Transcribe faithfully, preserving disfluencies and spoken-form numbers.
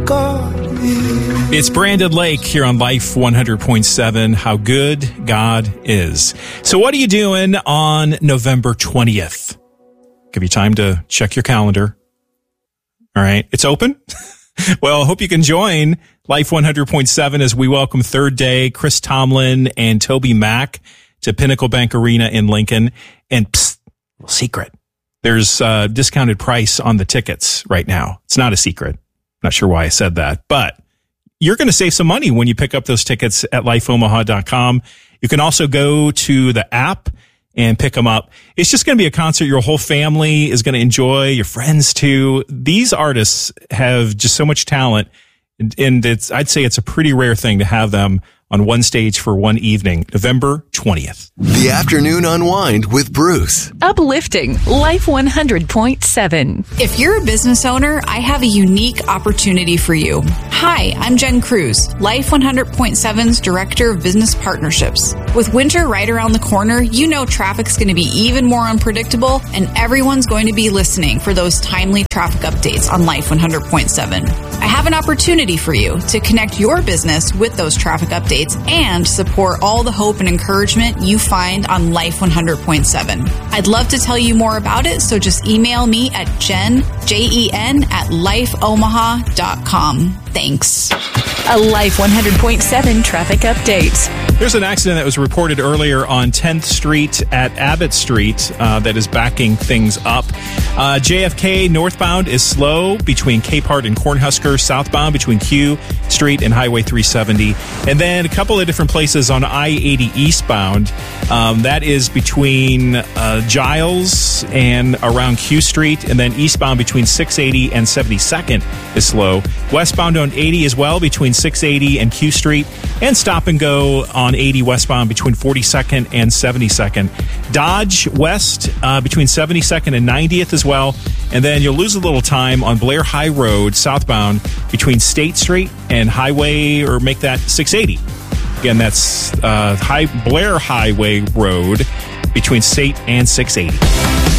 God is. It's Brandon Lake here on Life one hundred point seven, How Good God Is. So what are you doing on November twentieth? Give you time to check your calendar. All right. It's open. Well, I hope you can join Life one hundred point seven as we welcome Third Day, Chris Tomlin, and Toby Mack to Pinnacle Bank Arena in Lincoln. And psst, little secret. There's a discounted price on the tickets right now. It's not a secret. Not sure why I said that, but you're going to save some money when you pick up those tickets at life omaha dot com. You can also go to the app and pick them up. It's just going to be a concert your whole family is going to enjoy, your friends too. These artists have just so much talent, and it's, I'd say it's a pretty rare thing to have them on one stage for one evening, November twentieth. The Afternoon Unwind with Bruce. Uplifting Life one hundred point seven. If you're a business owner, I have a unique opportunity for you. Hi, I'm Jen Cruz, Life one hundred point seven's Director of Business Partnerships. With winter right around the corner, you know traffic's going to be even more unpredictable, and everyone's going to be listening for those timely traffic updates on Life one hundred point seven. I have an opportunity for you to connect your business with those traffic updates and support all the hope and encouragement you find on Life one hundred point seven. I'd love to tell you more about it, so just email me at jen, J E N, at life omaha dot com. Thanks. A Life one hundred point seven traffic update. There's an accident that was reported earlier on tenth Street at Abbott Street uh, that is backing things up. Uh, J F K northbound is slow between Capehart and Cornhusker, southbound between Q Street and Highway three seventy. And then a couple of different places on I eighty eastbound. Um, that is between uh, Giles and around Q Street, and then eastbound between six eighty and seventy-second is slow. Westbound on eighty as well between six eighty and Q Street, and stop and go on eighty westbound between forty-second and seventy-second. Dodge west uh, between seventy-second and ninetieth as well. And then you'll lose a little time on Blair High Road southbound between State Street and Highway, or make that six eighty. Again, that's uh, High Blair Highway Road between State and six eighty.